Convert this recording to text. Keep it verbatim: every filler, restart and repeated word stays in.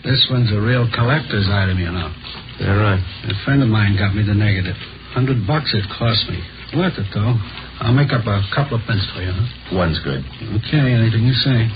This one's a real collector's item, you know. Yeah, right. A friend of mine got me the negative. Hundred bucks it cost me. Worth it, though. I'll make up a couple of pence for you, huh? One's good. Okay, anything you say.